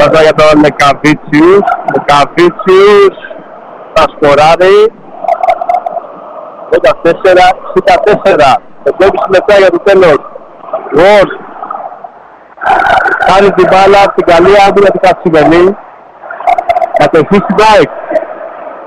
τώρα για τον Νεκαβίτσιους. Νεκαβίτσιους θα σκοράρει. 14-64. 4,5 λεπτά για το τέλος. Γος πάρει την μπάλα από την καλή άμυνα του Κατσιμενή. Κατευθύνει στην ΑΕΚ.